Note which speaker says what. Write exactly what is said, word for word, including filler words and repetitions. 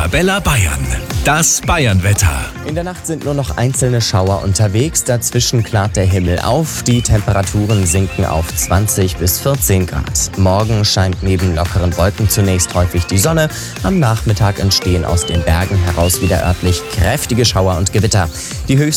Speaker 1: Arabella Bayern. Das Bayernwetter.
Speaker 2: In der Nacht sind nur noch einzelne Schauer unterwegs, dazwischen klart der Himmel auf, die Temperaturen sinken auf zwanzig bis vierzehn Grad. Morgen scheint neben lockeren Wolken zunächst häufig die Sonne, am Nachmittag entstehen aus den Bergen heraus wieder örtlich kräftige Schauer und Gewitter. Die